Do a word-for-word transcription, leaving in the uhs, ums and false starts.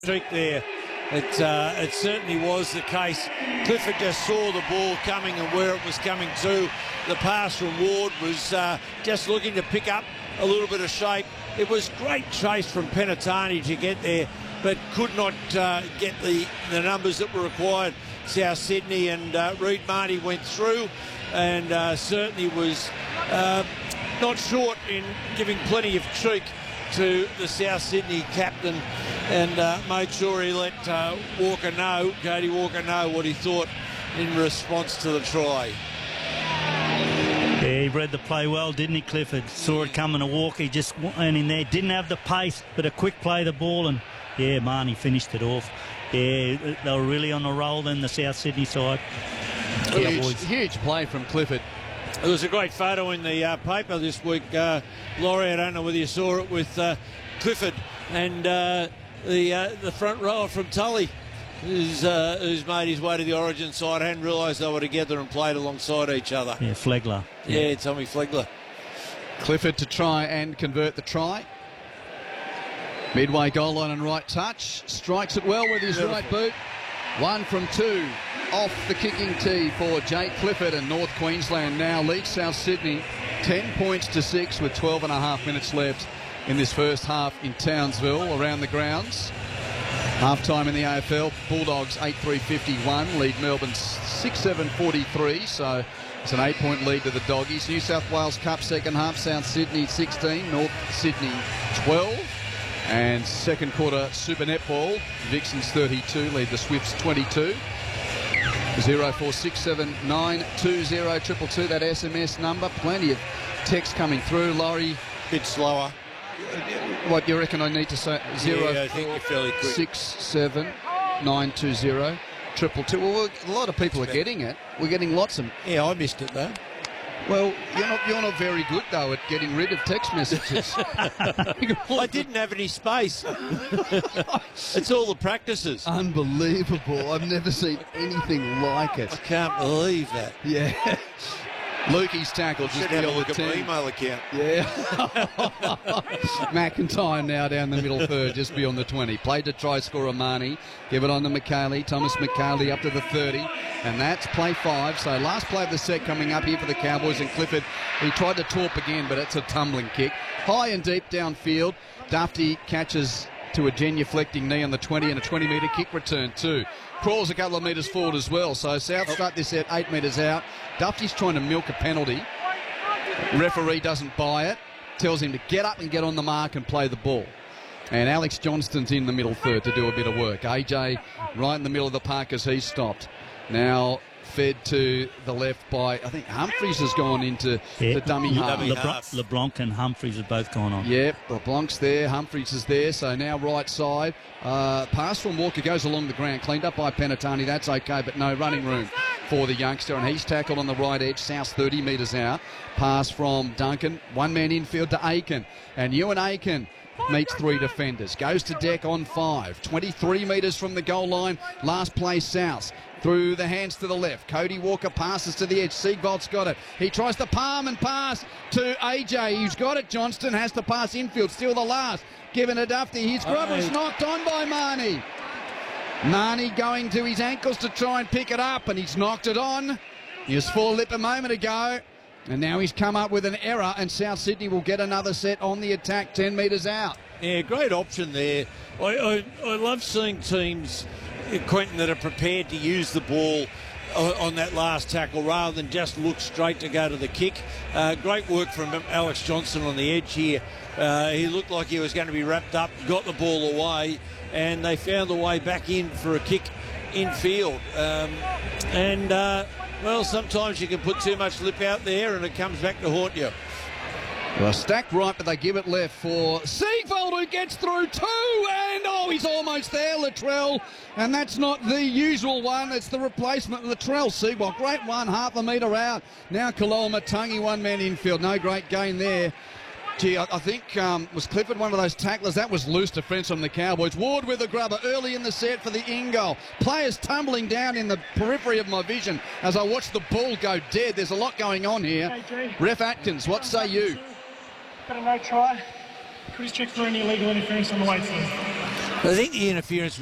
streak there. It, uh, it certainly was the case. Clifford just saw the ball coming and where it was coming to. The pass from Ward was uh, just looking to pick up a little bit of shape. It was great chase from Penatani to get there, but could not uh, get the, the numbers that were required. South Sydney and uh, Reid Marnie went through and uh, certainly was uh, not short in giving plenty of cheek to the South Sydney captain, and uh, made sure he let uh, Walker know, Cody Walker know what he thought in response to the try. Yeah, he read the play well, didn't he, Clifford? Saw it coming to Walker, he just went in there, didn't have the pace, but a quick play the ball, and yeah, Marnie finished it off. Yeah, they were really on the roll then, the South Sydney side. Huge, huge play from Clifford. It was a great photo in the uh, paper this week, uh, Laurie. I don't know whether you saw it, with uh, Clifford and uh, the uh, the front rower from Tully, who's, uh, who's made his way to the Origin side. I hadn't realised they were together and played alongside each other. Yeah, Flegler. Yeah, yeah, Tommy Flegler. Clifford to try and convert the try. Midway goal line and right touch. Strikes it well with his Beautiful. right boot. One from two. Off the kicking tee for Jake Clifford, and North Queensland now leads South Sydney ten points to six with twelve and a half minutes left in this first half in Townsville around the grounds. Half time in the A F L, Bulldogs eight three fifty-one, lead Melbourne six seven forty-three, so it's an eight point lead to the Doggies. New South Wales Cup second half, South Sydney sixteen, North Sydney twelve. And second quarter Super Netball, Vixens thirty-two, lead the Swifts twenty-two. zero four six seven nine two zero two two, that S M S number. Plenty of text coming through. Laurie, bit slower. What you reckon I need to say? Zero yeah, I think you're fairly quick. six seven nine two zero triple two. Well, a lot of people are getting it. We're getting lots of. Yeah, I missed it though. Well, you're not you're not very good though at getting rid of text messages. I didn't have any space. It's all the practices. Unbelievable. I've never seen anything like it. I can't believe that. Yeah. Lukey's tackle just have a look at my email account. Yeah. McIntyre now down the middle third, just beyond the twenty. Played to try scorer Marnie. Give it on to McKaylee. Thomas McKaylee up to the thirty. And that's play five. So last play of the set coming up here for the Cowboys. And Clifford, he tried to torp again, but it's a tumbling kick. High and deep downfield. Dufty catches to a genuflecting knee on the twenty, and a twenty metre kick return too. Crawls a couple of metres forward as well. So South start this set eight metres out. Dufty's trying to milk a penalty. Referee doesn't buy it. Tells him to get up and get on the mark and play the ball. And Alex Johnston's in the middle third to do a bit of work. A J right in the middle of the park as he's stopped. Now fed to the left by, I think Humphreys has gone into yeah. the dummy half. LeBron, LeBlanc and Humphreys have both gone on. Yep, LeBlanc's there, Humphreys is there, so now right side. Uh, pass from Walker goes along the ground, cleaned up by Penatani, that's okay, but no running room for the youngster, and he's tackled on the right edge, South thirty metres out. Pass from Duncan, one man infield to Aiken, and Ewan Aiken meets three defenders, goes to deck on five, twenty-three metres from the goal line, last play South. Through the hands to the left. Cody Walker passes to the edge. Siegwald's got it. He tries to palm and pass to A J. He's got it. Johnston has to pass infield. Still the last. Given to Dufty. His grubber is knocked on by Marnie. Marnie going to his ankles to try and pick it up, and he's knocked it on. He was full lip a moment ago. And now he's come up with an error, and South Sydney will get another set on the attack ten metres out. Yeah, great option there. I, I, I love seeing teams, Quentin, that are prepared to use the ball on that last tackle rather than just look straight to go to the kick. Uh, great work from Alex Johnston on the edge here. Uh, he looked like he was going to be wrapped up, got the ball away, and they found a way back in for a kick infield. Um, and, uh, well, sometimes you can put too much lip out there and it comes back to haunt you. Well, stacked right, but they give it left for Siegwald, who gets through two, and oh, he's almost there, Latrell, and that's not the usual one, it's the replacement, Latrell Siegwald, great one, half a metre out. Now Kaloa Matangi, one man infield, no great gain there. Gee, I, I think, um, was Clifford one of those tacklers? That was loose defence from the Cowboys. Ward with a grubber early in the set for the in-goal. Players tumbling down in the periphery of my vision as I watch the ball go dead. There's a lot going on here. Ref Atkins, what say you? Got a no try. Could you check for any illegal interference on the way through? I think the interference